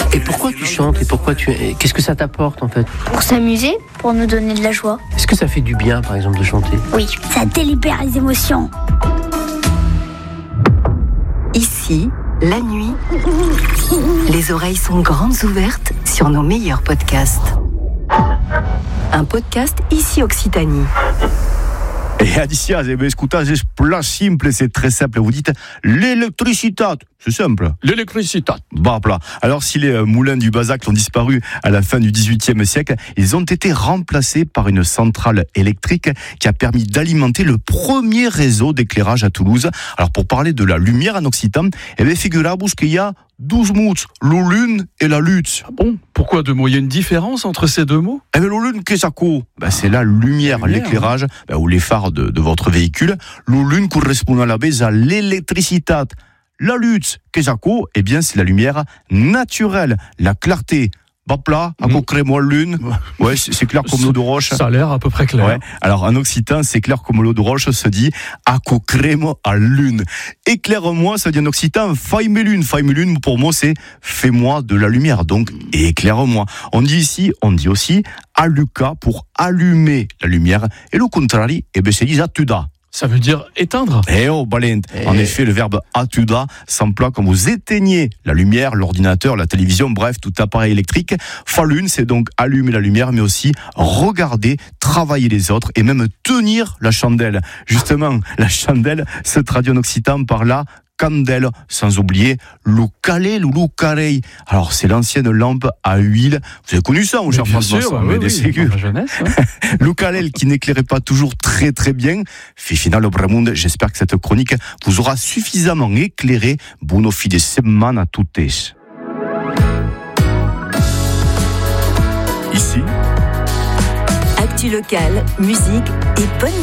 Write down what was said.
Et pourquoi tu chantes et qu'est-ce que ça t'apporte en fait? Pour s'amuser, pour nous donner de la joie. Est-ce que ça fait du bien par exemple de chanter? Oui, ça délibère les émotions. Ici, la nuit, les oreilles sont grandes ouvertes sur nos meilleurs podcasts. Un podcast Ici Occitanie. Et Alicia, écoutez, c'est plus simple, c'est très simple. Vous dites l'électricité, c'est simple. L'électricité. Bah, plat. Alors, si les moulins du Bazac ont disparu à la fin du XVIIIe siècle, ils ont été remplacés par une centrale électrique qui a permis d'alimenter le premier réseau d'éclairage à Toulouse. Alors, pour parler de la lumière en occitan, figurez-vous qu'il y a 12 mots, la lune et la lutte. Ah bon? Pourquoi deux mots? Il y a une différence entre ces deux mots? La lune, qu'est-ce que c'est? C'est la lumière, l'éclairage, ou les phares de votre véhicule. La lune correspond à la base à l'électricité. La lutte, qu'est-ce que c'est la lumière naturelle, la clarté. Plat, à peu près moi lune. Ouais, c'est clair comme l'eau de roche. Ça a l'air à peu près clair. Ouais. Alors en occitan, c'est clair comme l'eau de roche se dit à crème à lune. Éclaire-moi, ça dit en occitan, faille-moi lune. Faille-moi lune, pour moi, c'est fais-moi de la lumière. Donc éclaire-moi. On dit aussi alluca pour allumer la lumière. Et le contraire, c'est dit atuda. Ça veut dire éteindre. En effet, le verbe atuda s'emploie quand vous éteignez la lumière, l'ordinateur, la télévision, bref, tout appareil électrique. Falune, c'est donc allumer la lumière, mais aussi regarder, travailler les autres et même tenir la chandelle. Justement, la chandelle se traduit en occitan par la candelle, sans oublier loucalé, louloucarei. Alors, c'est l'ancienne lampe à huile. Vous avez connu ça, mon cher François? Loucalel qui n'éclairait pas toujours très très bien. Final Bramundo, j'espère que cette chronique vous aura suffisamment éclairé. Buon fine semana a tuttes. Ici, actu locale, musique et bonne